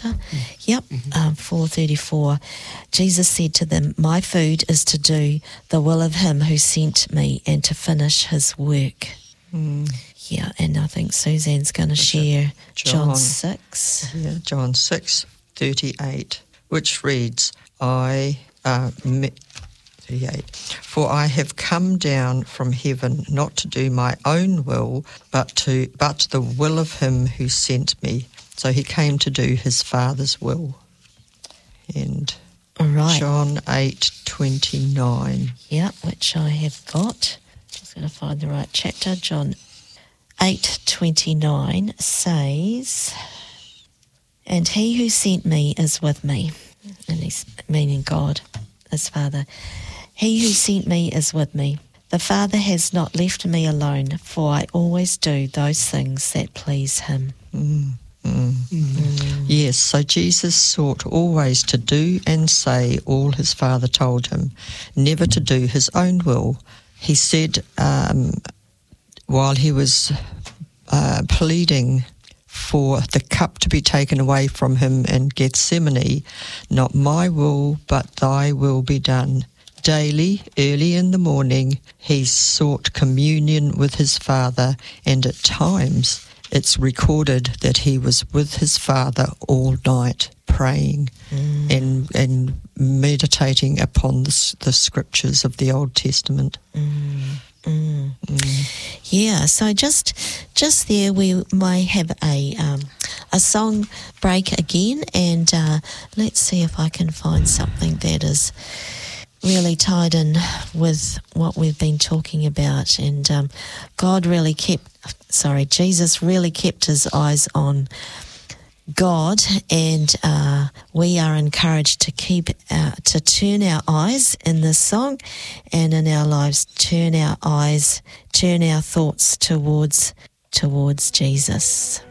chapter. Yep, 4:34. Jesus said to them, "My food is to do the will of him who sent me and to finish his work." Yeah, and I think Suzanne's going to share John 6. Yeah, John 6:38, which reads, 38. For I have come down from heaven not to do my own will, but the will of him who sent me. So he came to do his Father's will. And All right. John 8:29. Yeah, which I have got. Just going to find the right chapter. John 8:29 says, "And he who sent me is with me." And he's meaning God, his Father. "He who sent me is with me. The Father has not left me alone, for I always do those things that please him." Yes, so Jesus sought always to do and say all his Father told him, never to do his own will. He said while he was pleading for the cup to be taken away from him in Gethsemane, "Not my will, but thy will be done." Daily, early in the morning, he sought communion with his Father, and at times it's recorded that he was with his Father all night, praying and meditating upon the scriptures of the Old Testament. Yeah, so just there we may have a song break again, and let's see if I can find something that is really tied in with what we've been talking about. And Jesus really kept his eyes on God, and we are encouraged to to turn our eyes in this song and in our lives, turn our thoughts towards Jesus.